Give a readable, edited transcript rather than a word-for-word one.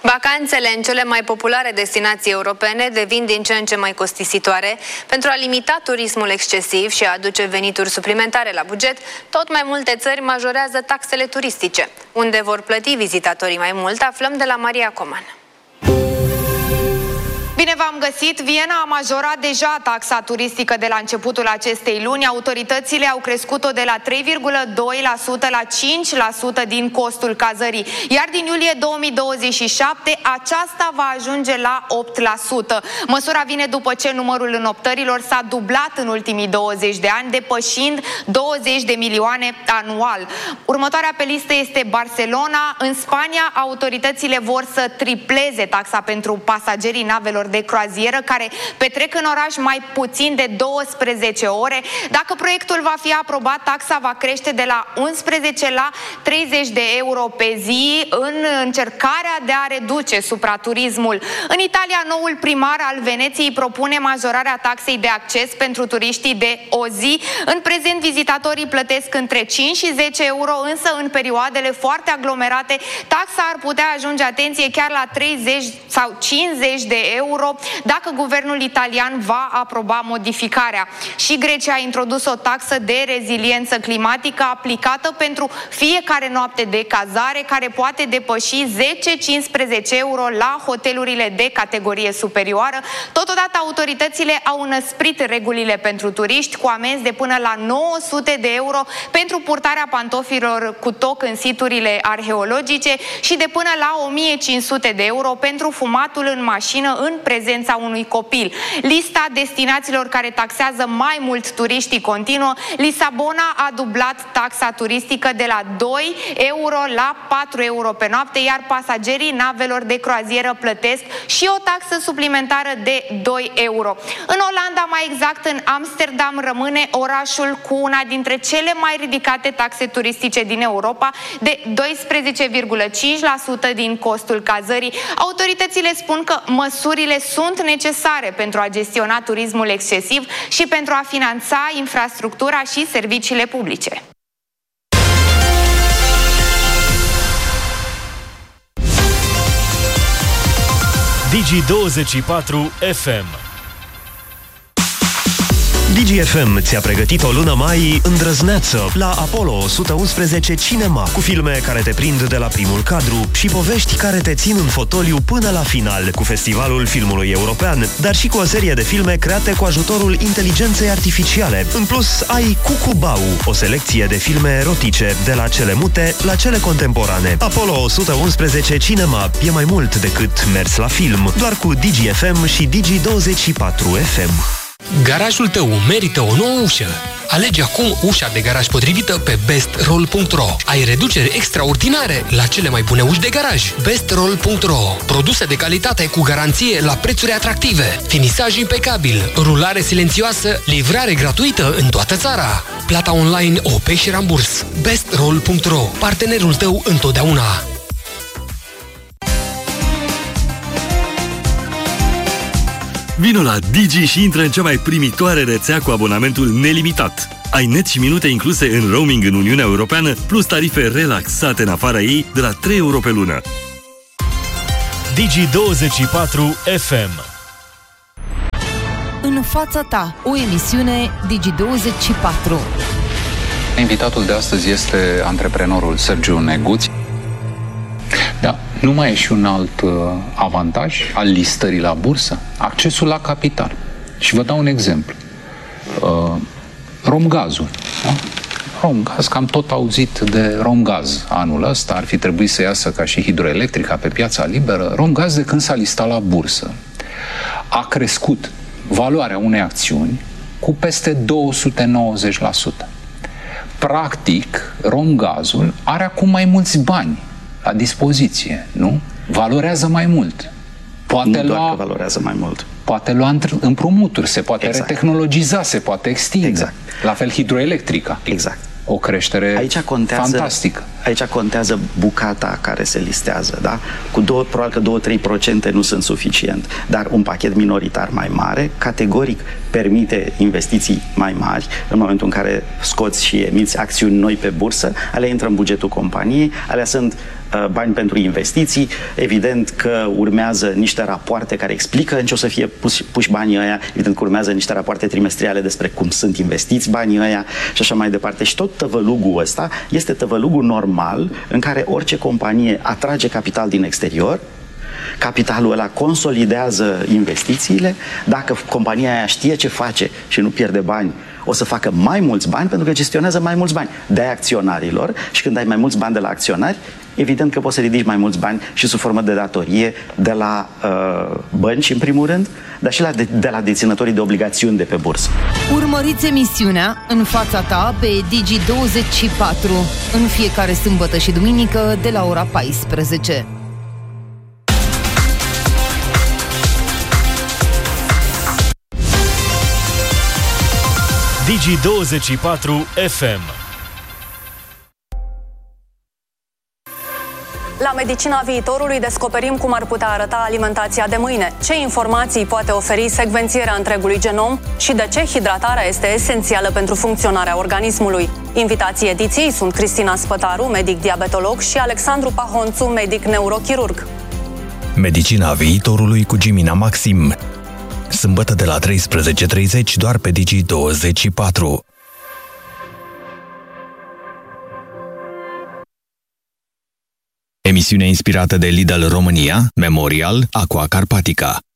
Vacanțele în cele mai populare destinații europene devin din ce în ce mai costisitoare. Pentru a limita turismul excesiv și a aduce venituri suplimentare la buget, tot mai multe țări majorează taxele turistice. Unde vor plăti vizitatorii mai mult, aflăm de la Maria Coman. Bine v-am găsit! Viena a majorat deja taxa turistică de la începutul acestei luni. Autoritățile au crescut-o de la 3,2% la 5% din costul cazării. Iar din iulie 2027 aceasta va ajunge la 8%. Măsura vine după ce numărul înoptărilor s-a dublat în ultimii 20 de ani, depășind 20 de milioane anual. Următoarea pe listă este Barcelona. În Spania, autoritățile vor să tripleze taxa pentru pasagerii navelor de croazieră care petrec în oraș mai puțin de 12 ore. Dacă proiectul va fi aprobat, taxa va crește de la 11 la 30 de euro pe zi în încercarea de a reduce supraturismul. În Italia, noul primar al Veneției propune majorarea taxei de acces pentru turiștii de o zi. În prezent, vizitatorii plătesc între 5 și 10 euro, însă în perioadele foarte aglomerate, taxa ar putea ajunge, atenție, chiar la 30 sau 50 de euro dacă guvernul italian va aproba modificarea. Și Grecia a introdus o taxă de reziliență climatică aplicată pentru fiecare noapte de cazare, care poate depăși 10-15 euro la hotelurile de categorie superioară. Totodată, autoritățile au înăsprit regulile pentru turiști cu amenzi de până la 900 de euro pentru purtarea pantofilor cu toc în siturile arheologice și de până la 1500 de euro pentru fumatul în mașină în prezența unui copil. Lista destinațiilor care taxează mai mult turiștii continuă. Lisabona a dublat taxa turistică de la 2 euro la 4 euro pe noapte, iar pasagerii navelor de croazieră plătesc și o taxă suplimentară de 2 euro. În Olanda, mai exact în Amsterdam, rămâne orașul cu una dintre cele mai ridicate taxe turistice din Europa, de 12,5% din costul cazării. Autoritățile spun că măsurile sunt necesare pentru a gestiona turismul excesiv și pentru a finanța infrastructura și serviciile publice. Digi24 FM. DGFM ți-a pregătit o lună mai îndrăzneață la Apollo 111 Cinema, cu filme care te prind de la primul cadru și povești care te țin în fotoliu până la final, cu Festivalul Filmului European, dar și cu o serie de filme create cu ajutorul inteligenței artificiale. În plus, ai Cucubau, o selecție de filme erotice, de la cele mute la cele contemporane. Apollo 111 Cinema e mai mult decât mers la film, doar cu DGFM și Digi24 FM. Garajul tău merită o nouă ușă. Alege acum ușa de garaj potrivită pe bestroll.ro. Ai reduceri extraordinare la cele mai bune uși de garaj. bestroll.ro. Produse de calitate cu garanție la prețuri atractive, finisaj impecabil, rulare silențioasă, livrare gratuită în toată țara. Plata online OP și ramburs. bestroll.ro. Partenerul tău întotdeauna. Vino la Digi și intră în cea mai primitoare rețea cu abonamentul nelimitat. Ai net și minute incluse în roaming în Uniunea Europeană, plus tarife relaxate în afara ei de la 3 euro pe lună. Digi24 FM. În fața ta, o emisiune Digi24. Invitatul de astăzi este antreprenorul Sergiu Neguț. Da, nu mai e și un alt avantaj al listării la bursă? Accesul la capital. Și vă dau un exemplu. Romgazul. Da? Romgaz, că am tot auzit de Romgaz anul ăsta, ar fi trebuit să iasă ca și hidroelectrica pe piața liberă. Romgaz, de când s-a listat la bursă, a crescut valoarea unei acțiuni cu peste 290%. Practic, Romgazul are acum mai mulți bani la dispoziție, nu? Valorează mai mult. Nu doar că valorează mai mult. Poate lua împrumuturi, se poate retehnologiza, se poate extinde. Exact. La fel hidroelectrica. Exact. O creștere aici contează, fantastică. aici contează bucata care se listează, da? Probabil că 2-3% nu sunt suficient, dar un pachet minoritar mai mare, categoric permite investiții mai mari. În momentul în care scoți și emiți acțiuni noi pe bursă, alea intră în bugetul companiei, alea sunt bani pentru investiții. Evident că urmează niște rapoarte care explică în ce o să fie puși banii ăia, evident că urmează niște rapoarte trimestriale despre cum sunt investiți banii ăia și așa mai departe. Și tot tăvălugul ăsta este tăvălugul normal în care orice companie atrage capital din exterior, capitalul ăla consolidează investițiile, dacă compania aia știe ce face și nu pierde bani, o să facă mai mulți bani pentru că gestionează mai mulți bani de acționarilor și când ai mai mulți bani de la acționari, evident că poți să ridici mai mulți bani și sub formă de datorie de la bănci, în primul rând, dar și de la deținătorii de obligațiuni de pe bursă. Urmăriți emisiunea În fața ta pe Digi24 în fiecare sâmbătă și duminică de la ora 14. Digi24 FM. La Medicina Viitorului descoperim cum ar putea arăta alimentația de mâine, ce informații poate oferi secvențierea întregului genom și de ce hidratarea este esențială pentru funcționarea organismului. Invitații ediției sunt Cristina Spătaru, medic diabetolog, și Alexandru Pahonțu, medic neurochirurg. Medicina Viitorului cu Gimina Maxim. Sâmbătă de la 13:30 doar pe Digi24. Emisiune inspirată de Lidl România, Memorial, Aqua Carpatica.